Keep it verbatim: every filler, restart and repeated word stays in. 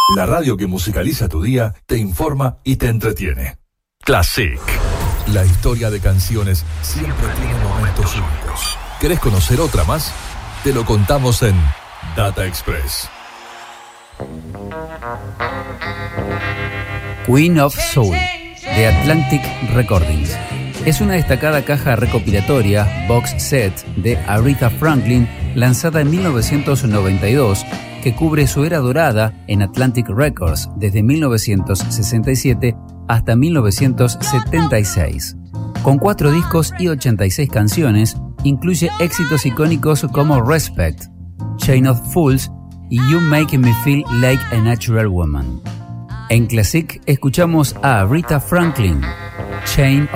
La radio que musicaliza tu día, te informa y te entretiene. Classic. La historia de canciones siempre tiene momentos únicos. ¿Querés conocer otra más? Te lo contamos en Data Express. Queen of Soul, de Atlantic Recordings. Es una destacada caja recopilatoria, box set, de Aretha Franklin, lanzada en mil novecientos noventa y dos, que cubre su era dorada en Atlantic Records desde mil novecientos sesenta y siete hasta mil novecientos setenta y seis. Con cuatro discos y ochenta y seis canciones, incluye éxitos icónicos como Respect, Chain of Fools y You Make Me Feel Like a Natural Woman. En Classic escuchamos a Aretha Franklin, Chain